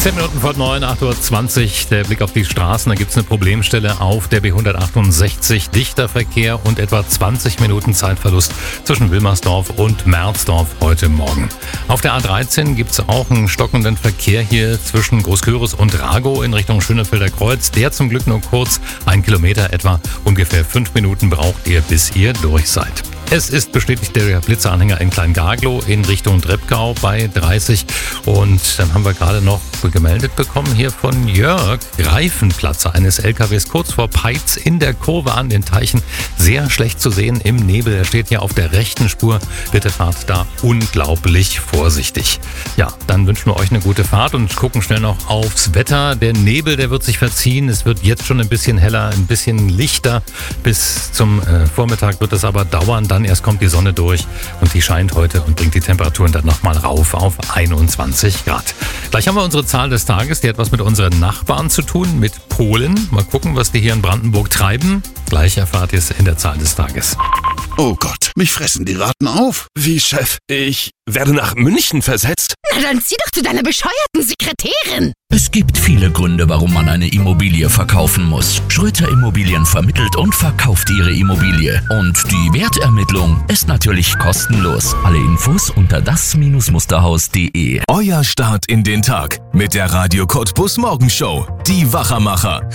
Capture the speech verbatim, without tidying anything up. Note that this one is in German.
zehn Minuten vor neun, acht Uhr zwanzig, der Blick auf die Straßen. Da gibt es eine Problemstelle auf der B hundertachtundsechzig. Dichter Verkehr und etwa zwanzig Minuten Zeitverlust zwischen Wilmersdorf und Merzdorf heute Morgen. Auf der A dreizehn gibt es auch einen stockenden Verkehr hier zwischen Großküritz und Ragow in Richtung Schönefelder Kreuz. Der zum Glück nur kurz, ein Kilometer etwa. Ungefähr fünf Minuten braucht ihr, bis ihr durch seid. Es ist bestätigt der Blitzeranhänger in Kleingaglow in Richtung Treppgau bei dreißig. Und dann haben wir gerade noch gemeldet bekommen hier von Jörg, Reifenplatzer eines L K Ws kurz vor Peitz in der Kurve an den Teichen. Sehr schlecht zu sehen im Nebel. Er steht hier auf der rechten Spur. Bitte fahrt da unglaublich vorsichtig. Ja, dann wünschen wir euch eine gute Fahrt und gucken schnell noch aufs Wetter. Der Nebel, der wird sich verziehen. Es wird jetzt schon ein bisschen heller, ein bisschen lichter. Bis zum äh, Vormittag wird es aber dauern. Dann erst kommt die Sonne durch und die scheint heute und bringt die Temperaturen dann nochmal rauf auf einundzwanzig Grad. Gleich haben wir unsere Zahl des Tages, die hat was mit unseren Nachbarn zu tun, mit Polen. Mal gucken, was die hier in Brandenburg treiben. Gleich erfahrt ihr es in der Zahl des Tages. Oh Gott, mich fressen die Ratten auf. Wie, Chef? Ich werde nach München versetzt? Na dann zieh doch zu deiner bescheuerten Sekretärin. Es gibt viele Gründe, warum man eine Immobilie verkaufen muss. Schröter Immobilien vermittelt und verkauft ihre Immobilie. Und die Wertermittlung ist natürlich kostenlos. Alle Infos unter das Musterhaus punkt de. Euer Start in den Tag mit der Radio Cottbus Morgenshow. Die Wachermacher.